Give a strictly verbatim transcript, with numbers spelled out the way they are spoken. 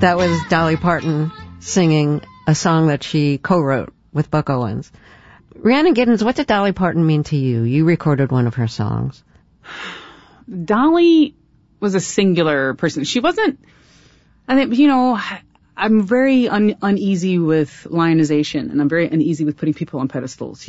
That was Dolly Parton singing a song that she co-wrote with Buck Owens. Rhiannon Giddens, what did Dolly Parton mean to you? You recorded one of her songs. Dolly was a singular person. She wasn't, I think, you know, I'm very un- uneasy with lionization, and I'm very uneasy with putting people on pedestals.